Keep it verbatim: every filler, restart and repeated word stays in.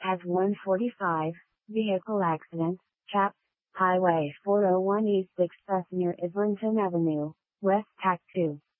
has one forty-five, vehicle accident, Chap, Highway four oh one East Express near Islington Avenue, West Tack two.